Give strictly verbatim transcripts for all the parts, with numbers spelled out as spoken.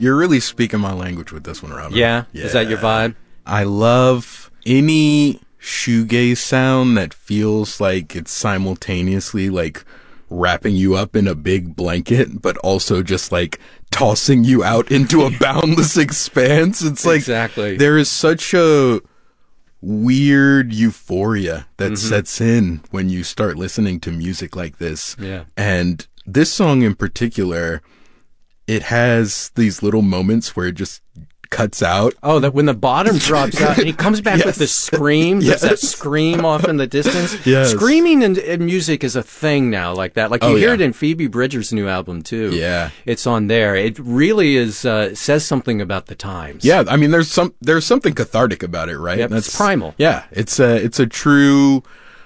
You're really speaking my language with this one, Robin. Yeah? yeah? Is that your vibe? I love any shoegaze sound that feels like it's simultaneously like wrapping you up in a big blanket, but also just like tossing you out into a boundless expanse. It's like exactly. There is such a weird euphoria that mm-hmm. sets in when you start listening to music like this. Yeah. And this song in particular, it has these little moments where it just cuts out. Oh, that when the bottom drops out and he comes back yes. with the scream. There's yes. that scream off in the distance. Yes. Screaming in, in music is a thing now like that. Like you oh, hear yeah. it in Phoebe Bridgers' new album too. Yeah. It's on there. It really is, uh, says something about the times. Yeah. I mean, there's some, there's something cathartic about it, right? Yep, That's it's primal. Yeah. It's a, it's a true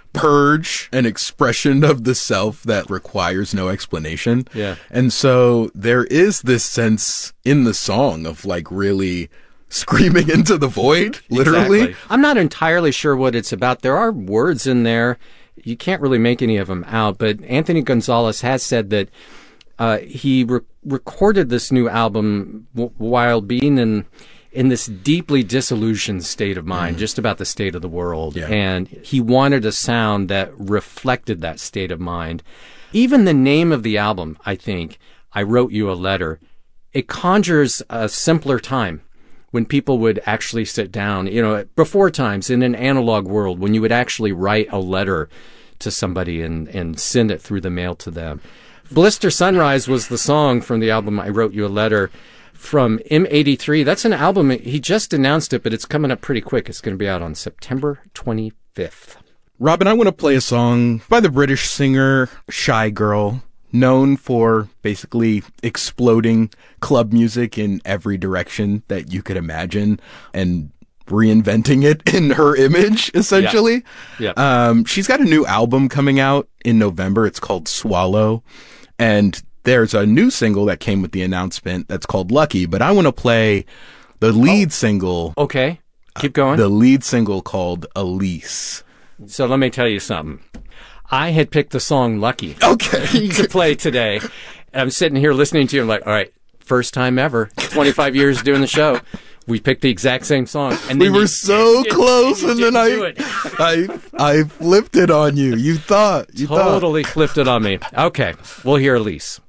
purge, an expression of the self that requires no explanation. Yeah. And so there is this sense in the song of like really screaming into the void, literally. Exactly. I'm not entirely sure what it's about. There are words in there. You can't really make any of them out, but Anthony Gonzalez has said that uh, he re- recorded this new album w- while being in in this deeply disillusioned state of mind, mm. just about the state of the world. Yeah. And he wanted a sound that reflected that state of mind. Even the name of the album, I think, I Wrote You a Letter, it conjures a simpler time when people would actually sit down, you know, before times in an analog world when you would actually write a letter to somebody and, and send it through the mail to them. Blister Sunrise was the song from the album I Wrote You a Letter from M eighty-three. That's an album, he just announced it, but it's coming up pretty quick. It's going to be out on September twenty-fifth. Robin, I want to play a song by the British singer Shygirl, known for basically exploding club music in every direction that you could imagine and reinventing it in her image, essentially. Yeah. Yeah. Um, she's got a new album coming out in November. It's called Swallow. And there's a new single that came with the announcement that's called Lucky, but I want to play the lead oh. single. Okay. Keep going. Uh, the lead single called Elise. So let me tell you something. I had picked the song Lucky. Okay. to play today. And I'm sitting here listening to you. I'm like, all right, first time ever, twenty-five years doing the show. We picked the exact same song. And we were you, so you close, you and then I, I, I flipped it on you. You thought, you totally thought. flipped it on me. Okay, we'll hear Elise.